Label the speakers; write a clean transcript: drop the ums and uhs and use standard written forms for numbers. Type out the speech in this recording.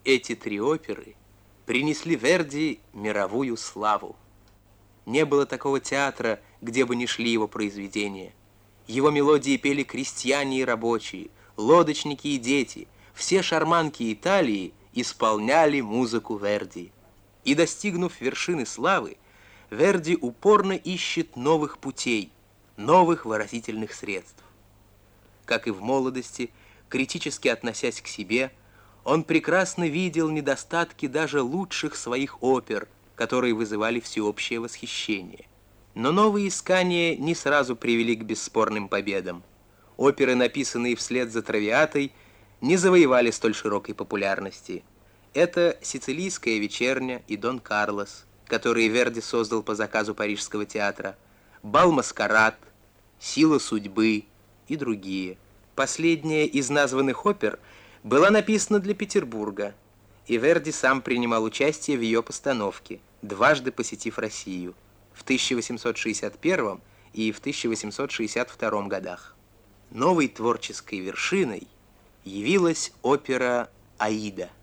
Speaker 1: Эти три оперы принесли Верди мировую славу. Не было такого театра, где бы ни шли его произведения. Его мелодии пели крестьяне и рабочие, лодочники и дети. Все шарманки Италии исполняли музыку Верди. И, достигнув вершины славы, Верди упорно ищет новых путей, новых выразительных средств. Как и в молодости, критически относясь к себе, он прекрасно видел недостатки даже лучших своих опер, которые вызывали всеобщее восхищение. Но новые искания не сразу привели к бесспорным победам. Оперы, написанные вслед за «Травиатой», не завоевали столь широкой популярности. Это «Сицилийская вечерня» и «Дон Карлос», которые Верди создал по заказу Парижского театра, «Бал-маскарад», «Сила судьбы» и другие. Последняя из названных опер была написана для Петербурга, и Верди сам принимал участие в ее постановке, дважды посетив Россию, в 1861 и в 1862 годах. Новой творческой вершиной явилась опера «Аида».